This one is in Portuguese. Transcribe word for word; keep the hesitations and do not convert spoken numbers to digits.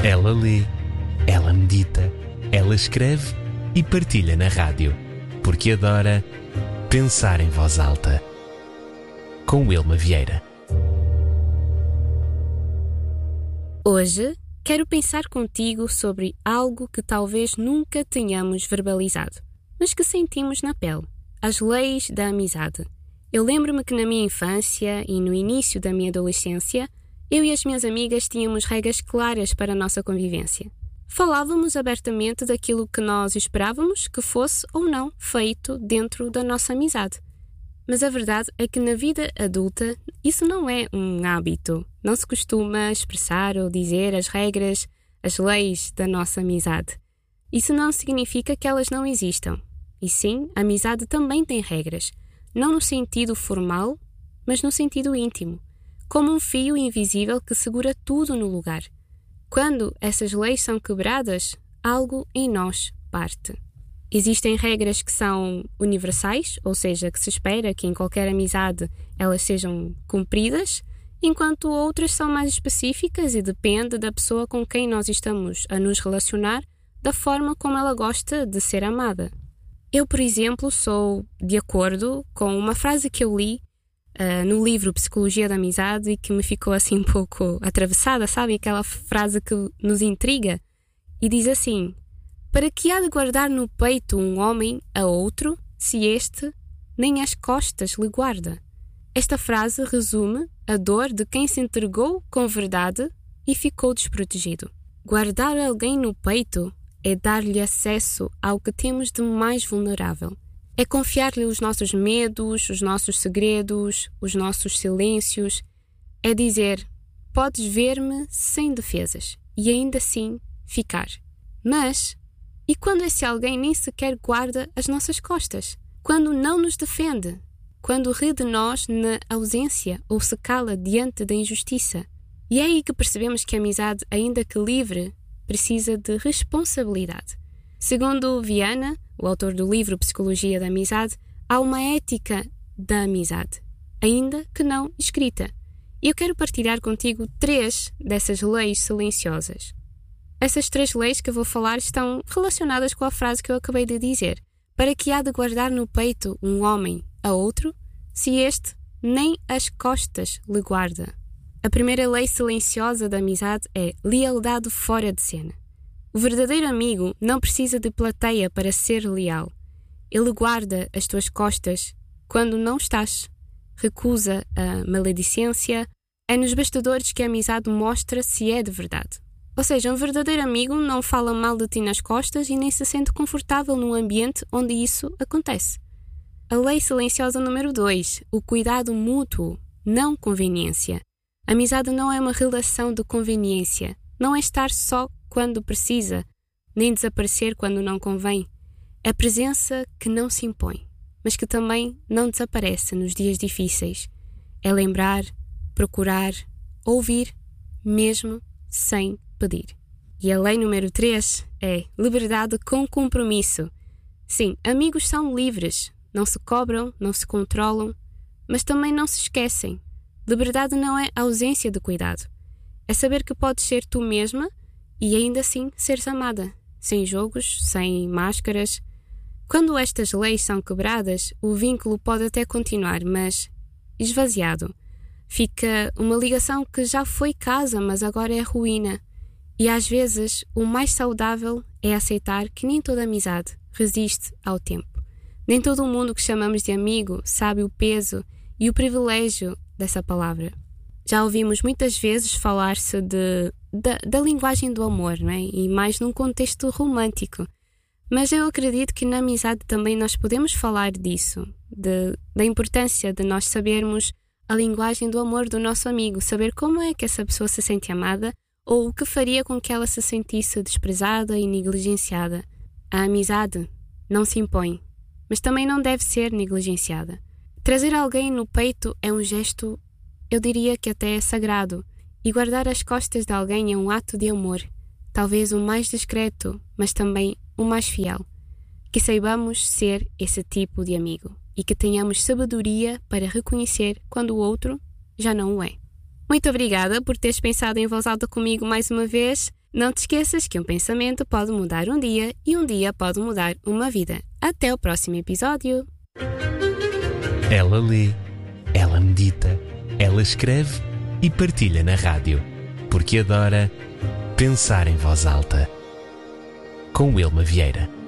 Ela lê, ela medita, ela escreve e partilha na rádio, porque adora pensar em voz alta. Com Wilma Vieira. Hoje quero pensar contigo sobre algo que talvez nunca tenhamos verbalizado, mas que sentimos na pele: as leis da amizade. Eu lembro-me que na minha infância e no início da minha adolescência, eu e as minhas amigas tínhamos regras claras para a nossa convivência. Falávamos abertamente daquilo que nós esperávamos que fosse ou não feito dentro da nossa amizade. Mas a verdade é que na vida adulta isso não é um hábito. Não se costuma expressar ou dizer as regras, as leis da nossa amizade. Isso não significa que elas não existam. E sim, a amizade também tem regras. Não no sentido formal, mas no sentido íntimo. Como um fio invisível que segura tudo no lugar. Quando essas leis são quebradas, algo em nós parte. Existem regras que são universais, ou seja, que se espera que em qualquer amizade elas sejam cumpridas, enquanto outras são mais específicas e depende da pessoa com quem nós estamos a nos relacionar, da forma como ela gosta de ser amada. Eu, por exemplo, sou de acordo com uma frase que eu li Uh, no livro Psicologia da Amizade e que me ficou assim um pouco atravessada, sabe? Aquela frase que nos intriga e diz assim: para que há de guardar no peito um homem a outro, se este nem as costas lhe guarda? Esta frase resume a dor de quem se entregou com verdade e ficou desprotegido. Guardar alguém no peito é dar-lhe acesso ao que temos de mais vulnerável. É confiar-lhe os nossos medos, os nossos segredos, os nossos silêncios. É dizer: podes ver-me sem defesas e ainda assim ficar. Mas, e quando esse alguém nem sequer guarda as nossas costas? Quando não nos defende? Quando ri de nós na ausência ou se cala diante da injustiça? E é aí que percebemos que a amizade, ainda que livre, precisa de responsabilidade. Segundo Viana, o autor do livro Psicologia da Amizade, há uma ética da amizade, ainda que não escrita. E eu quero partilhar contigo três dessas leis silenciosas. Essas três leis que eu vou falar estão relacionadas com a frase que eu acabei de dizer. Para que há de guardar no peito um homem a outro, se este nem as costas lhe guarda? A primeira lei silenciosa da amizade é lealdade fora de cena. O verdadeiro amigo não precisa de plateia para ser leal. Ele guarda as tuas costas quando não estás. Recusa a maledicência. É nos bastidores que a amizade mostra se é de verdade. Ou seja, um verdadeiro amigo não fala mal de ti nas costas e nem se sente confortável num ambiente onde isso acontece. A lei silenciosa número dois. O cuidado mútuo, não conveniência. A amizade não é uma relação de conveniência. Não é estar só quando precisa, nem desaparecer quando não convém. É presença que não se impõe, mas que também não desaparece nos dias difíceis. É lembrar, procurar, ouvir, mesmo sem pedir. E a lei número três é liberdade com compromisso. Sim, amigos são livres, não se cobram, não se controlam, mas também não se esquecem. Liberdade não é ausência de cuidado. É saber que podes ser tu mesma e ainda assim seres amada, sem jogos, sem máscaras. Quando estas leis são quebradas, o vínculo pode até continuar, mas esvaziado. Fica uma ligação que já foi casa, mas agora é ruína. E às vezes o mais saudável é aceitar que nem toda amizade resiste ao tempo. Nem todo o mundo que chamamos de amigo sabe o peso e o privilégio dessa palavra. Já ouvimos muitas vezes falar-se de, da, da linguagem do amor, não é? E mais num contexto romântico. Mas eu acredito que na amizade também nós podemos falar disso, de, da importância de nós sabermos a linguagem do amor do nosso amigo, saber como é que essa pessoa se sente amada ou o que faria com que ela se sentisse desprezada e negligenciada. A amizade não se impõe, mas também não deve ser negligenciada. Trazer alguém no peito é um gesto, eu diria que até é sagrado, e guardar as costas de alguém é um ato de amor, talvez o mais discreto, mas também o mais fiel. Que saibamos ser esse tipo de amigo e que tenhamos sabedoria para reconhecer quando o outro já não o é. Muito obrigada por teres pensado em voz alta comigo mais uma vez. Não te esqueças que um pensamento pode mudar um dia e um dia pode mudar uma vida. Até o próximo episódio! Ela lê, ela medita, ela escreve e partilha na rádio, porque adora pensar em voz alta. Com Wilma Vieira.